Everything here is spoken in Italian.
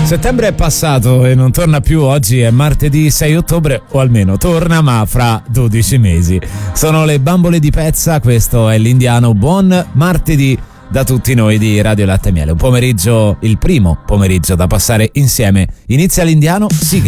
Settembre è passato e non torna più. Oggi è martedì 6 ottobre, o almeno torna, ma fra 12 mesi. Sono le bambole di Pezza, questo è l'Indiano. Buon martedì da tutti noi di Radio Latte e Miele. Un pomeriggio, il primo pomeriggio da passare insieme. Inizia l'Indiano, sigla.